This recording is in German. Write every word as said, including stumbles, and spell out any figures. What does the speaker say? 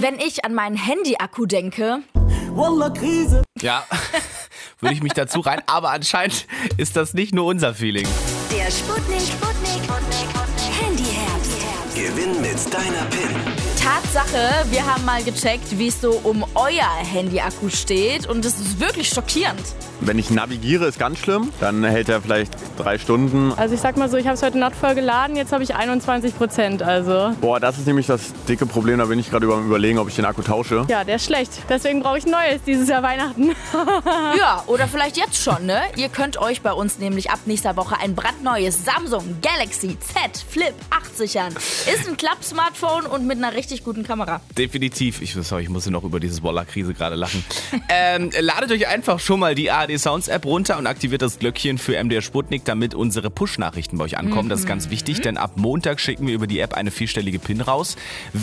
Wenn ich an meinen Handy-Akku denke... Wallah, Krise. Ja, würde ich mich dazu rein. Aber anscheinend ist das nicht nur unser Feeling. Der Sputnik, Sputnik, Handy-Herz. Gewinn mit deiner PIN. Tatsache, wir haben mal gecheckt, wie es so um euer Handy-Akku steht. Und es ist wirklich schockierend. Wenn ich navigiere, ist ganz schlimm. Dann hält er vielleicht drei Stunden. Also ich sag mal so, ich habe es heute Nacht voll geladen, jetzt habe ich einundzwanzig Prozent. Also. Boah, das ist nämlich das dicke Problem. Da bin ich gerade über überlegen, ob ich den Akku tausche. Ja, der ist schlecht. Deswegen brauche ich ein neues dieses Jahr Weihnachten. Ja, oder vielleicht jetzt schon, ne? Ihr könnt euch bei uns nämlich ab nächster Woche ein brandneues Samsung Galaxy Z Flip acht sichern. Ist ein Klapp-Smartphone und mit einer richtig guten Kamera. Definitiv. Ich, sorry, ich musste noch über dieses Wallah-Krise gerade lachen. ähm, ladet euch einfach schon mal die A R D Sounds App runter und aktiviert das Glöckchen für M D R Sputnik, damit unsere Push-Nachrichten bei euch ankommen. Das ist ganz wichtig, denn ab Montag schicken wir über die App eine vierstellige PIN raus.